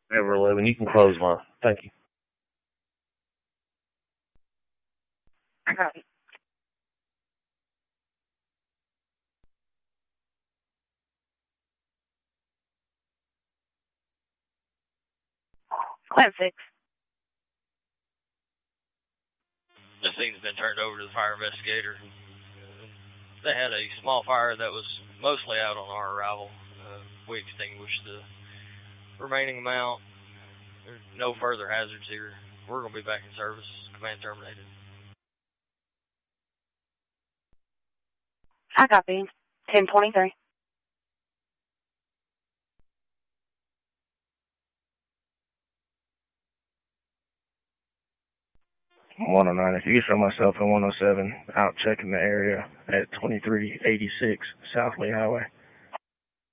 Ever 11, you can close line. Thank you. Copy. Clan 6. The scene's been turned over to the fire investigator. They had a small fire that was mostly out on our arrival. We extinguished the remaining amount. There's no further hazards here. We're going to be back in service. Command terminated. I copy. 1023. 109. If you could show myself in 107, out checking the area at 2386 South Lee Highway.